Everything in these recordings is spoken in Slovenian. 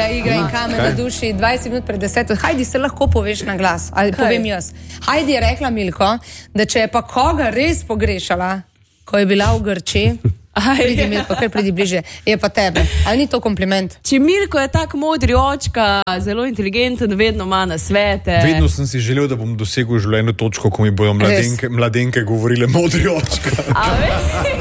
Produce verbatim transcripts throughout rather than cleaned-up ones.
bila igra in kamen na duši dvajset minut pred deseto. Hajdi, se lahko poveš na glas, ali kaj? Povem jaz. Hajdi je rekla Milko, da če je pa koga res pogrešala, ko je bila v Grčiji, pridi Milko, kar pridi bliže, je pa tebe. Ali ni to kompliment? Če Milko je tak modri očka, zelo inteligenten, vedno ima na svete. Vedno sem si želel, da bom dosegel življenjeno točko, ko mi bodo mladenke, mladenke govorile modri očka. A veš?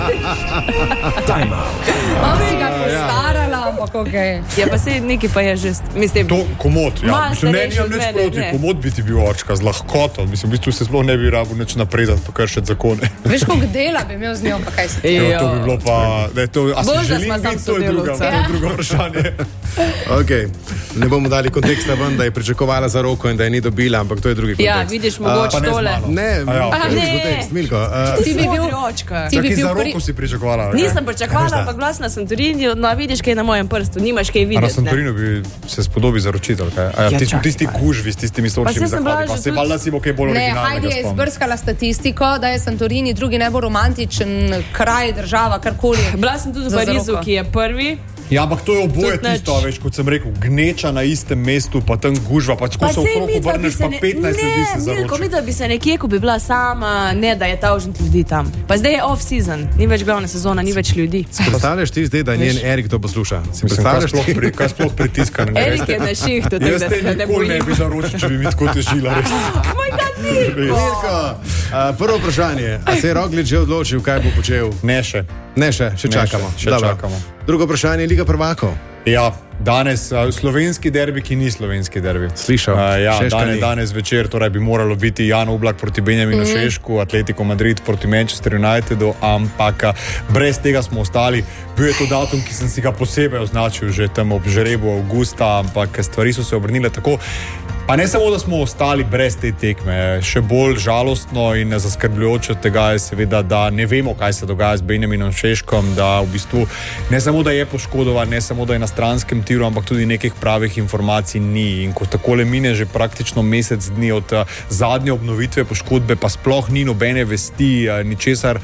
Time out. Mam si ga postarala, ampak okej. Ja, pa se nekaj pa je že, mislim... To komod, ja. Mislim, ne, nimam nič proti, komod bi ti bil očka, z lahkoto. Mislim, v bistvu se sploh ne bi rabil nič napredati, pa kršiti zakone. Veš, koliko dela bi imel z njo, pa kaj se ti? Ja, to bi bilo pa... Da je to, a si želim biti, to je druga, to je drugo vprašanje. Ok, ne bomo dali konteksta ven, da je pričakovala za roko in da je ni dobila, ampak to je drugi kontekst. Ja, vidiš, mogoče uh, tole. Ne, ja, okay. ne. Kontekst, Milko. Uh, ti bi bil očka. Ti bi bil za roko si pričakovala. Nisem pričakovala, ampak glas na Santorini, no vidiš, kaj je na mojem prstu, nimaš kaj videti. A na Santorinu bi se spodobi za ročitelj, kaj? A ja, ja, tisti, tisti gužvi s tistimi sočnimi zahvali, pa se tudi... valjda si bo kaj bolj originalnega spomnil. Ne, Hajdi je izbrskala statistiko, da je Santorini drugi najbolj romantičen kraj, država, karkoli. Bila sem tudi v Parizu, ki je prvi. Ja, ampak to je oboje tisto, več, kot sem rekel, gneča na istem mestu, pa tam gužva, pa ko se okrog obrneš, pa petnajst ljudi se zaroči. Ne, Milko, mi da bi se nekje, ko bi bila sama, ne da je tavžent ljudi tam. Pa zdaj je off-season, ni več glavna sezona, ni več ljudi. Si predstavljaš ti zdaj, da njen Erik to posluša? Si predstavljaš ti? Pri, kaj sploh pritiska? Erik je na šihtu, tako da se ne bojim. Jaz te nikoli ne bi zaročil, če bi mi tako težila, res. Moj dan Milko! Prvo vprašanje, a se je Roglič že odločil, kaj bo počel? Ne še. Ne še, še čakamo. Še, še čakamo. Drugo vprašanje, Liga prvakov. Ja, danes uh, slovenski derbi, ki ni slovenski derbi. Slišal. Uh, ja, danes, danes večer torej bi moralo biti Jan Oblak proti Benjaminu mm -hmm. Šešku, Atletico Madrid proti Manchester Unitedu, ampak brez tega smo ostali. Bil je to datum, ki sem si ga posebej označil že tam ob žrebu avgusta, ampak stvari so se obrnile tako. Pa ne samo, da smo ostali brez te tekme, še bolj žalostno in zaskrbljujoče od tega je seveda, da ne vemo, kaj se dogaja z Benjaminom Šeškom, da v bistvu ne samo, da je poškodovan, ne samo, da je na stranskem tiru, ampak tudi nekih pravih informacij ni. In ko takole mine že praktično mesec dni od uh, zadnje obnovitve poškodbe, pa sploh ni nobene vesti, uh, ničesar,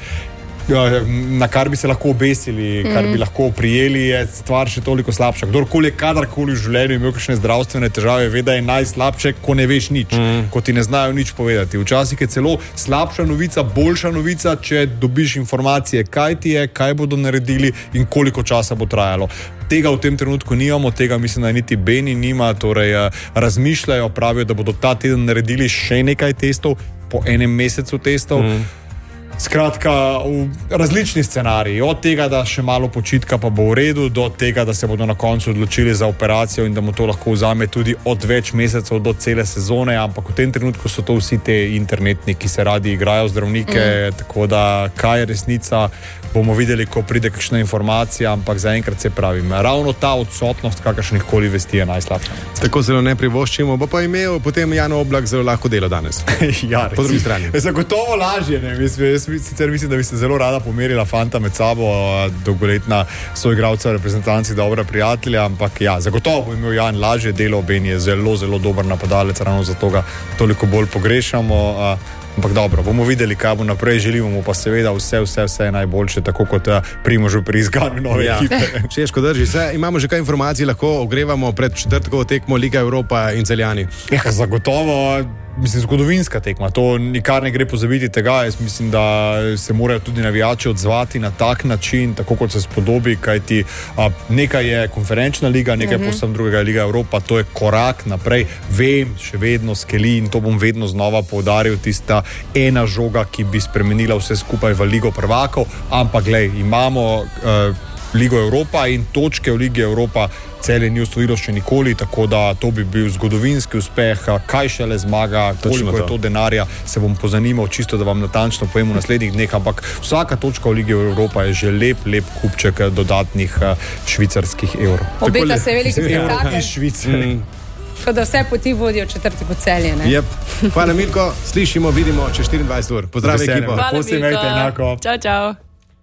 na kar bi se lahko obesili, kar bi lahko prijeli, je stvar še toliko slabša. Kdorkoli je kadarkoli v življenju imel kakšne zdravstvene težave, ve, da je najslabše, ko ne veš nič, mm. ko ti ne znajo nič povedati. Včasih je celo slabša novica, boljša novica, če dobiš informacije, kaj ti je, kaj bodo naredili in koliko časa bo trajalo. Tega v tem trenutku nimamo, tega mislim, da niti Beni nima, torej razmišljajo, pravijo, da bodo ta teden naredili še nekaj testov, po enem mesecu testov. Mm. Skratka, v različni scenariji, od tega, da še malo počitka pa bo v redu, do tega, da se bodo na koncu odločili za operacijo in da mu to lahko vzame tudi od več mesecev do cele sezone, ampak v tem trenutku so to vsi te internetni, ki se radi igrajo zdravnike, mm. tako da kaj je resnica, bomo videli, ko pride kakšna informacija, ampak zaenkrat se pravim, ravno ta odsotnost kakršnih koli vesti je najslabša. Tako zelo ne privoščimo, bo pa imel potem Jan Oblak zelo lahko delo danes. Ja, po drugi strani. Zagotovo lažje, ne, mislim, jaz sicer mislim, da bi se zelo rada pomerila fanta med sabo, dolgoletna soigralca reprezentanci, dobra prijatelja, ampak ja, zagotovo bo imel Jan lažje delo, Ben je zelo, zelo dober napadalec, ravno zato ga toliko bolj pogrešamo, ampak dobro, bomo videli, kaj bo naprej, želimo pa seveda vse, vse, vse najboljše, tako kot Primožu pri izganju nove ja. ekipe. Češko drži se, imamo že kaj informacij, lahko ogrevamo pred četrtkovo tekmo Liga Evropa in Celjani. Ja, zagotovo, mislim, zgodovinska tekma, to nikar ne gre pozabiti tega, jaz mislim, da se morajo tudi navijači odzvati na tak način, tako kot se spodobi, kajti a, nekaj je konferenčna liga, nekaj uh-huh. posebno drugega je Liga Evropa, to je korak naprej, vem, še vedno skeli in to bom vedno znova poudaril, tista ena žoga, ki bi spremenila vse skupaj v Ligo prvakov, ampak glej, imamo uh, Ligo Evropa in točke v Ligi Evropa Celje ni osvojilo še nikoli, tako da to bi bil zgodovinski uspeh, kaj šele zmaga, koliko je to denarja, se bom pozanimal čisto, da vam natančno povem v naslednjih dneh, ampak vsaka točka v Ligi Evropa je že lep, lep kupček dodatnih švicarskih evrov. Obeta se veliki spektakel iz Švice. Mm. Tako da vse poti vodijo četrti po Celje, ne? Yep. Hvala Milko, slišimo, vidimo čez štiriindvajset ur. Pozdrav ekipo. Hvala Milko. Čau, čau.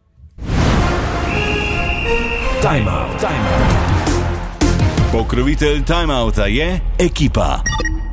Time out. Time out. Pokrovitelj Time Outa je Ekipa.